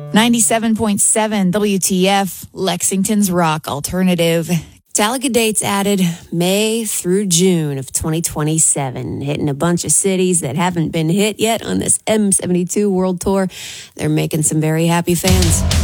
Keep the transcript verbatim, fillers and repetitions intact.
ninety-seven point seven W T F, Lexington's rock alternative. Talaga dates added May through June of twenty twenty-seven, hitting a bunch of cities that haven't been hit yet on this M seventy-two World Tour. They're making some very happy fans.